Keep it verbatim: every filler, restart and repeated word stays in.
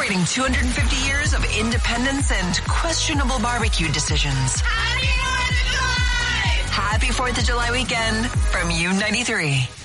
Celebrating two hundred fifty years of independence and questionable barbecue decisions. Happy fourth of July! Happy fourth of July weekend from U ninety-three.